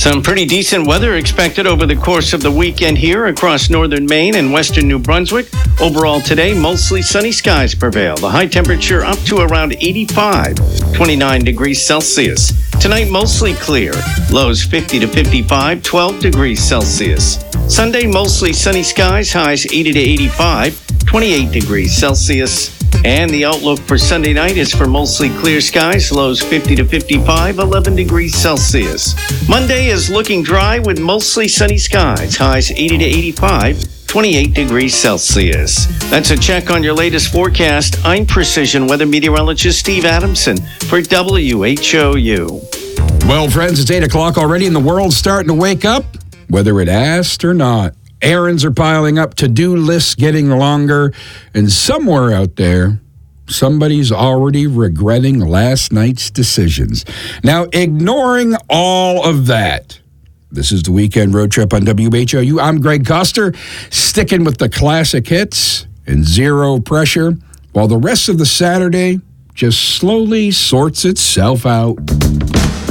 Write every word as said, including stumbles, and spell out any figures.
Some pretty decent weather expected over the course of the weekend here across northern Maine and western New Brunswick. Overall today, mostly sunny skies prevail. The high temperature up to around eighty-five, twenty-nine degrees Celsius. Tonight, mostly clear. Lows fifty to fifty-five, twelve degrees Celsius. Sunday, mostly sunny skies, highs eighty to eighty-five, twenty-eight degrees Celsius. And the outlook for Sunday night is for mostly clear skies, lows fifty to fifty-five, eleven degrees Celsius. Monday is looking dry with mostly sunny skies, highs eighty to eighty-five, twenty-eight degrees Celsius. That's a check on your latest forecast. I'm Precision Weather Meteorologist Steve Adamson for W H O U. Well, friends, it's eight o'clock already and the world's starting to wake up, whether it asked or not. Errands are piling up, to-do lists getting longer, and somewhere out there, somebody's already regretting last night's decisions. Now, ignoring all of that, this is the Weekend Road Trip on W H O U. I'm Greg Coster, sticking with the classic hits and zero pressure, while the rest of the Saturday just slowly sorts itself out.